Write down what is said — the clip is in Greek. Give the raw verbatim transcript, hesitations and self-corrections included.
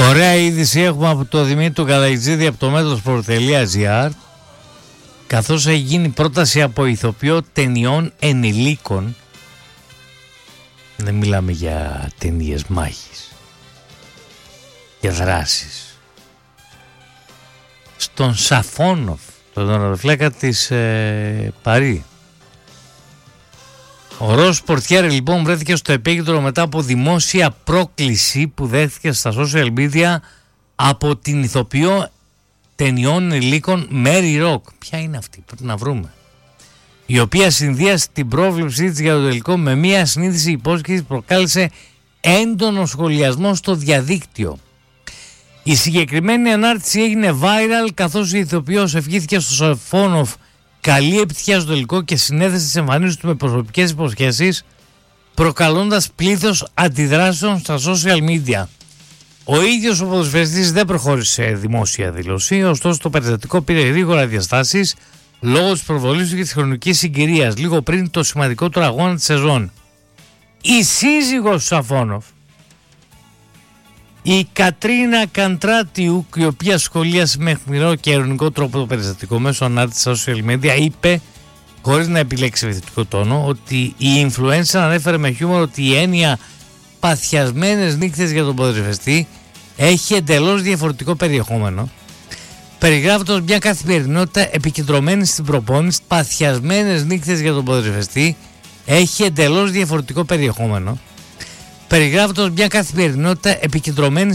Ωραία είδηση έχουμε από το Δημήτρη Καλαϊτζίδη από το metrosport.gr, καθώς έχει γίνει πρόταση από ηθοποιό ταινιών ενηλίκων. Δεν μιλάμε για ταινίες μάχης, για δράσεις. Στον Σαφόνοφ, τον ονοροφλέκα της ε, Παρί. Ο Ρος Πορτιέρη λοιπόν βρέθηκε στο επίκεντρο μετά από δημόσια πρόκληση που δέχθηκε στα social media από την ηθοποιό ταινιών ενηλίκων Mary Rock. Ποια είναι αυτή, πρέπει να βρούμε. Η οποία συνδύασε την πρόβλεψή της για το τελικό με μια συνείδηση υπόσχεση που προκάλεσε έντονο σχολιασμό στο διαδίκτυο. Η συγκεκριμένη ανάρτηση έγινε viral καθώς η ηθοποιός ευχήθηκε στο Σαφόνοφ καλή επιτυχία στο τελικό και συνέθεσε τις εμφανίσεις του με προσωπικές υποσχέσεις, προκαλώντας πλήθος αντιδράσεων στα social media. Ο ίδιος ο ποδοσφαιριστής δεν προχώρησε σε δημόσια δήλωση, ωστόσο το περιστατικό πήρε γρήγορα διαστάσεις λόγω της προβολής του και της χρονικής συγκυρίας, λίγο πριν το σημαντικότερο αγώνα της σεζόν. Η σύζυγος του Σαφόνοφ, η Κατρίνα Καντράτιου, η οποία σχολίασε με αιχμηρό και ειρωνικό τρόπο το περιστατικό μέσω ανάρτησης στα social media, είπε, χωρίς να επιλέξει επιθετικό τόνο, ότι η influencer ανέφερε με χιούμορ ότι η έννοια παθιασμένες νύχτες για τον ποδοσφαιριστή έχει εντελώς διαφορετικό περιεχόμενο, περιγράφοντας μια καθημερινότητα επικεντρωμένη στην προπόνηση. Παθιασμένες νύχτες για τον ποδοσφαιριστή έχει εντελώς διαφορετικό περιεχόμενο, περιγράφοντας μια καθημερινότητα επικεντρωμένη